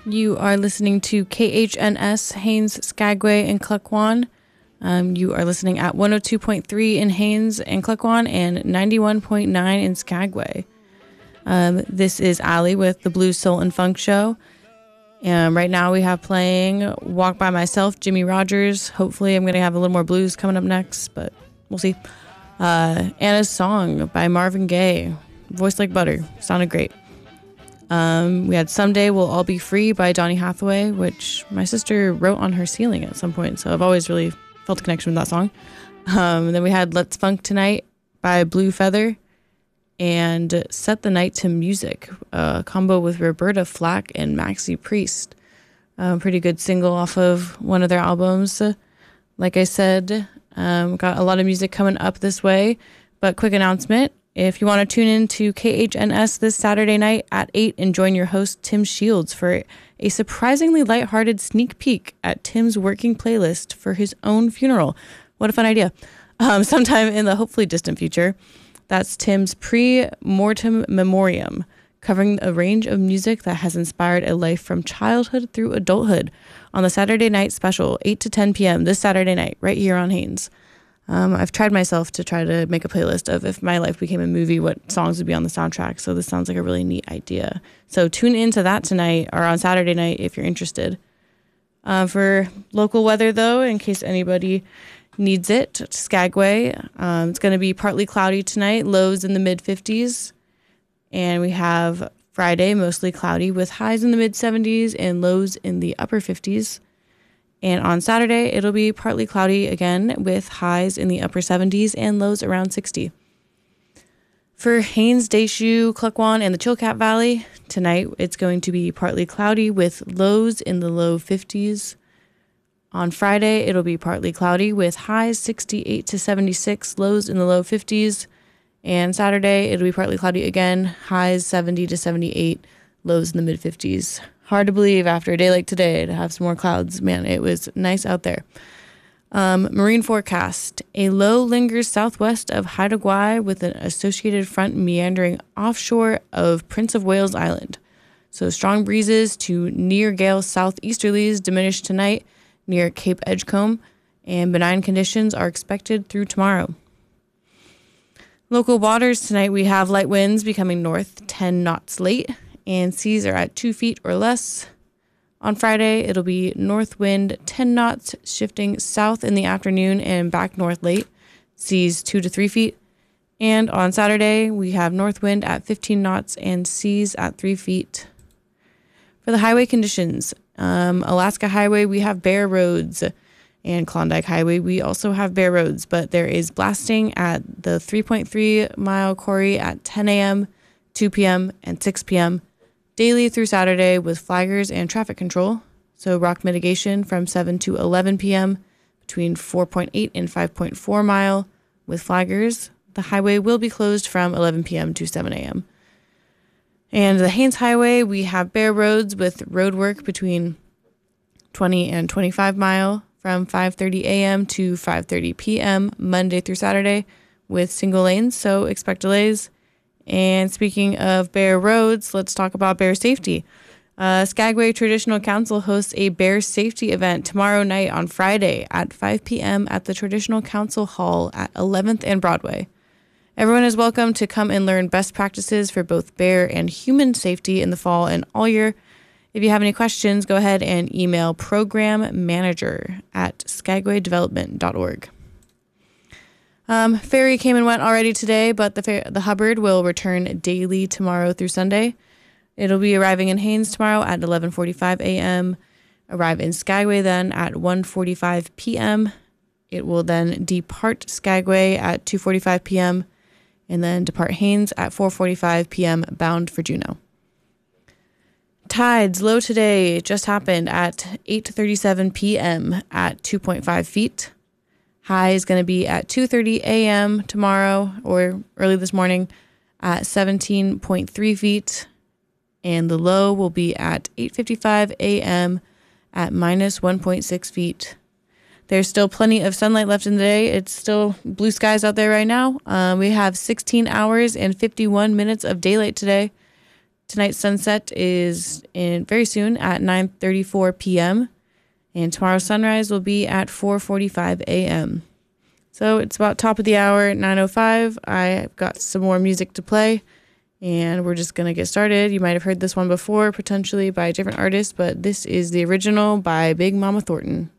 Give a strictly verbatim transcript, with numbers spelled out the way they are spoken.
You are listening to K H N S, Haines, Skagway, and Klukwan. Um, you are listening at one oh two point three in Haines and Klukwan and ninety-one point nine in Skagway. Um, this is Allie with the Blues, Soul, and Funk Show. Um, right now we have playing Walk By Myself, Jimmy Rogers. Hopefully I'm going to have a little more blues coming up next, but we'll see. Uh, Anna's Song by Marvin Gaye. Voice like butter. Sounded great. Um, we had Someday We'll All Be Free by Donny Hathaway, which my sister wrote on her ceiling at some point, so I've always really felt a connection with that song. Um, and then we had Let's Funk Tonight by Blue Feather and Set the Night to Music, a combo with Roberta Flack and Maxi Priest. Um, pretty good single off of one of their albums. Like I said, um, got a lot of music coming up this way, but quick announcement. If you want to tune in to K H N S this Saturday night at eight and join your host, Tim Shields, for a surprisingly lighthearted sneak peek at Tim's working playlist for his own funeral. What a fun idea. Um, sometime in the hopefully distant future. That's Tim's pre-mortem memoriam, covering a range of music that has inspired a life from childhood through adulthood on the Saturday night special, eight to ten p.m. this Saturday night, right here on Haines. Um, I've tried myself to try to make a playlist of if my life became a movie, what songs would be on the soundtrack. So this sounds like a really neat idea. So tune into that tonight or on Saturday night if you're interested. Uh, for local weather, though, in case anybody needs it, Skagway, um, it's going to be partly cloudy tonight, lows in the mid fifties. And we have Friday, mostly cloudy with highs in the mid seventies and lows in the upper fifties. And on Saturday, it'll be partly cloudy again with highs in the upper seventies and lows around sixty. For Haines, Deschutes, Klukwan, and the Chilkat Valley, tonight it's going to be partly cloudy with lows in the low fifties. On Friday, it'll be partly cloudy with highs sixty-eight to seventy-six, lows in the low fifties. And Saturday, it'll be partly cloudy again, highs seventy to seventy-eight, lows in the mid fifties. Hard to believe after a day like today to have some more clouds. Man, it was nice out there. Um, marine forecast. A low lingers southwest of Haida Gwaii with an associated front meandering offshore of Prince of Wales Island. So strong breezes to near gale southeasterlies diminish tonight near Cape Edgecombe, and benign conditions are expected through tomorrow. Local waters tonight, we have light winds becoming north ten knots late, and seas are at two feet or less. On Friday, it'll be north wind ten knots, shifting south in the afternoon and back north late, seas two to three feet. And on Saturday, we have north wind at fifteen knots and seas at three feet. For the highway conditions, um, Alaska Highway, we have bare roads, and Klondike Highway, we also have bare roads, but there is blasting at the three point three mile quarry at ten a.m., two p.m., and six p.m., daily through Saturday with flaggers and traffic control. So rock mitigation from seven to eleven p.m. between four point eight and five point four mile with flaggers. The highway will be closed from eleven p.m. to seven a.m. And the Haines Highway, we have bare roads with road work between twenty and twenty-five mile from five thirty a.m. to five thirty p.m. Monday through Saturday with single lanes, so expect delays. And speaking of bear roads, let's talk about bear safety. Uh, Skagway Traditional Council hosts a bear safety event tomorrow night on Friday at five p.m. at the Traditional Council Hall at eleventh and Broadway. Everyone is welcome to come and learn best practices for both bear and human safety in the fall and all year. If you have any questions, go ahead and email program manager at skagway development dot org. Um, ferry came and went already today, but the fer- the Hubbard will return daily tomorrow through Sunday. It'll be arriving in Haines tomorrow at eleven forty-five a.m., arrive in Skagway then at one forty-five p.m. It will then depart Skagway at two forty-five p.m. and then depart Haines at four forty-five p.m. bound for Juneau. Tides low today just happened at eight thirty-seven p.m. at two point five feet. High is going to be at two thirty a.m. tomorrow or early this morning at seventeen point three feet. And the low will be at eight fifty-five a.m. at minus one point six feet. There's still plenty of sunlight left in the day. It's still blue skies out there right now. Um, we have sixteen hours and fifty-one minutes of daylight today. Tonight's sunset is in very soon at nine thirty-four p.m. and tomorrow's sunrise will be at four forty-five a.m. So it's about top of the hour at nine oh five. I've got some more music to play, and we're just going to get started. You might have heard this one before, potentially by a different artist, but this is the original by Big Mama Thornton.